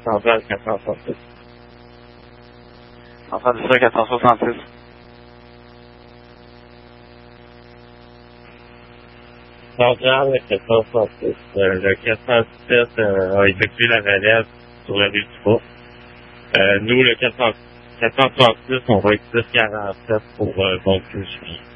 Central 466. Entendu ça, 466. Central 466. Le 417 a effectué la relève sur la rue du Faux. Nous, le 436, on va être 1047 pour conclure le suivi.